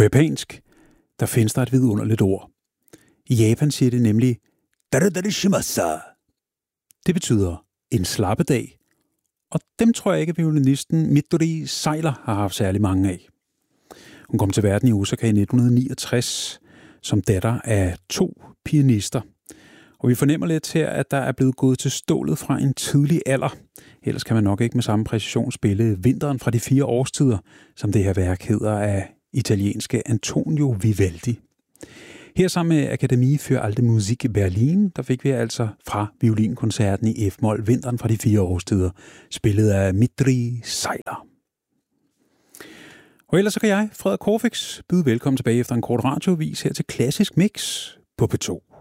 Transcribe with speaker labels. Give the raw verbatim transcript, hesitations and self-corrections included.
Speaker 1: På japansk, der findes der et vidunderligt ord. I Japan siger det nemlig Daradashimasa. Det betyder en slappedag, og dem tror jeg ikke, at violinisten Midori Seiler har haft særlig mange af. Hun kom til verden i Osaka i nitten niogtres som datter af to pianister. Og vi fornemmer lidt her, at der er blevet gået til stålet fra en tidlig alder. Ellers kan man nok ikke med samme præcision spille Vinteren fra de fire årstider, som det her værk hedder af italienske Antonio Vivaldi. Her sammen med Akademie für Alte Musik Berlin, der fik vi altså fra violinkoncerten i F-mol Vinteren fra de fire årstider, spillet af Midori Seiler. Og ellers så kan jeg, Frederik Corfix, byde velkommen tilbage efter en kort radiovis her til Klassisk Mix på P to.